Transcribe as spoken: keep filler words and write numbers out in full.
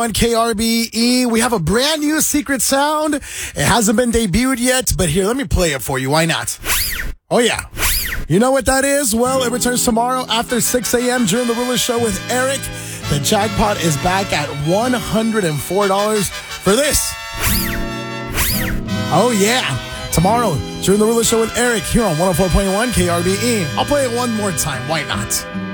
On K R B E, we have a brand new secret sound. It hasn't been debuted yet, but here, let me play it for you. Why not? Oh, yeah. You know what that is? Well, it returns tomorrow after six a.m. during the Ruler Show with Eric. The jackpot is back at one hundred four dollars for this. Oh, yeah. Tomorrow during the Ruler Show with Eric here on one oh four point one K R B E. I'll play it one more time. Why not?